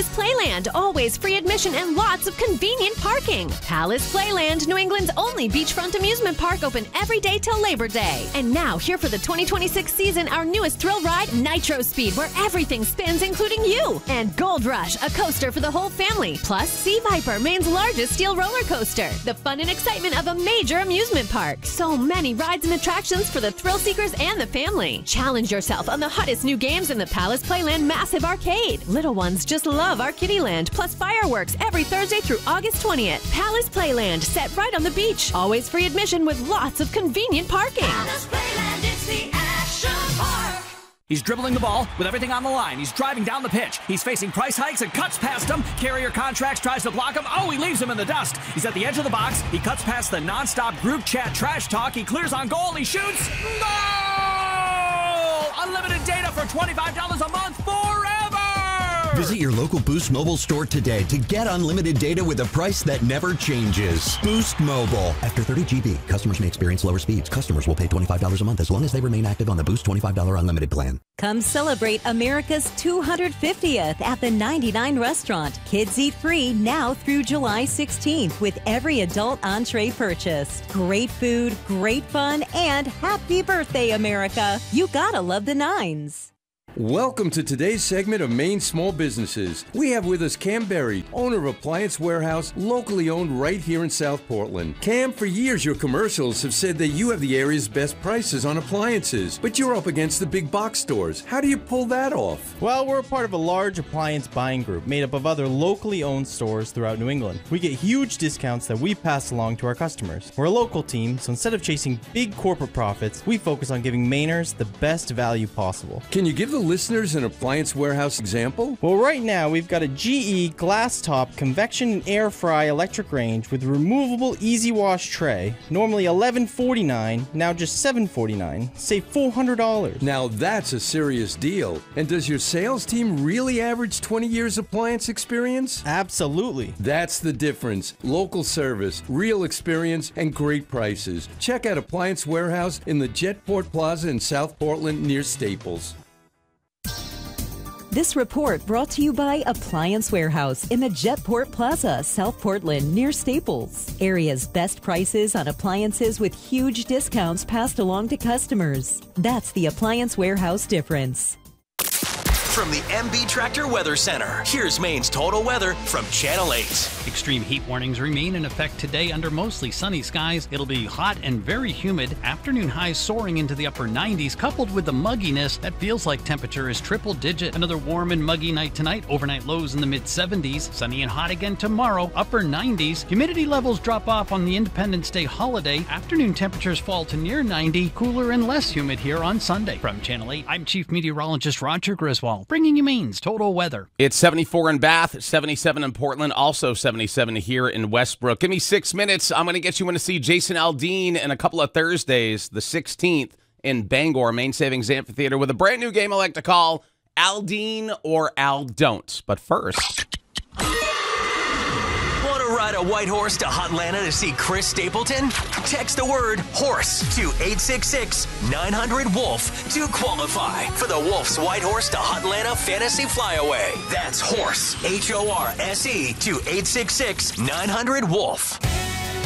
Palace Playland. Always free admission and lots of convenient parking. Palace Playland, New England's only beachfront amusement park, open every day till Labor Day. And now, here for the 2026 season, our newest thrill ride, Nitro Speed, where everything spins, including you. And Gold Rush, a coaster for the whole family. Plus, Sea Viper, Maine's largest steel roller coaster. The fun and excitement of a major amusement park. So many rides and attractions for the thrill seekers and the family. Challenge yourself on the hottest new games in the Palace Playland Massive Arcade. Little ones just love our Kiddieland, plus fireworks every Thursday through August 20th. Palace Playland, set right on the beach. Always free admission with lots of convenient parking. Palace Playland, it's the action park. He's dribbling the ball with everything on the line. He's driving down the pitch. He's facing price hikes and cuts past him. Carrier Contracts tries to block him. Oh, he leaves him in the dust. He's at the edge of the box. He cuts past the nonstop group chat trash talk. He clears on goal. He shoots. Goal! Unlimited data for $25 a month forever! Visit your local Boost Mobile store today to get unlimited data with a price that never changes. Boost Mobile. After 30 GB, customers may experience lower speeds. Customers will pay $25 a month as long as they remain active on the Boost $25 unlimited plan. Come celebrate America's 250th at the 99 Restaurant. Kids eat free now through July 16th with every adult entree purchased. Great food, great fun, and happy birthday, America. You gotta love the Nines. Welcome to today's segment of Maine Small Businesses. We have with us Cam Berry, owner of Appliance Warehouse, locally owned right here in South Portland. Cam, for years your commercials have said that you have the area's best prices on appliances, but you're up against the big box stores. How do you pull that off? Well, we're a part of a large appliance buying group made up of other locally owned stores throughout New England. We get huge discounts that we pass along to our customers. We're a local team, so instead of chasing big corporate profits, we focus on giving Mainers the best value possible. Can you give the listeners an Appliance Warehouse example? Well, right now we've got a GE glass top convection and air fry electric range with removable easy wash tray. Normally $11.49, now just $7.49. Save $400. Now that's a serious deal. And does your sales team really average 20 years appliance experience? Absolutely. That's the difference. Local service, real experience, and great prices. Check out Appliance Warehouse in the Jetport Plaza in South Portland near Staples. This report brought to you by Appliance Warehouse in the Jetport Plaza, South Portland, near Staples. Area's best prices on appliances with huge discounts passed along to customers. That's the Appliance Warehouse difference. From the MB Tractor Weather Center, here's Maine's total weather from Channel 8. Extreme heat warnings remain in effect today under mostly sunny skies. It'll be hot and very humid. Afternoon highs soaring into the upper 90s, coupled with the mugginess that feels like temperature is triple digit. Another warm and muggy night tonight. Overnight lows in the mid 70s. Sunny and hot again tomorrow, upper 90s. Humidity levels drop off on the Independence Day holiday. Afternoon temperatures fall to near 90. Cooler and less humid here on Sunday. From Channel 8, I'm Chief Meteorologist Roger Griswold, bringing you Maine's total weather. It's 74 in Bath, 77 in Portland, also 77 here in Westbrook. Give me 6 minutes. I'm going to get you in to see Jason Aldean in a couple of Thursdays, the 16th in Bangor, Maine Savings Amphitheater, with a brand new game I like to call Aldean or Al Don't. But first... Ride a white horse to Hotlanta to see Chris Stapleton? Text the word HORSE to 866-900-WOLF to qualify for the Wolf's White Horse to Hotlanta Fantasy Flyaway. That's HORSE, HORSE, to 866-900-WOLF.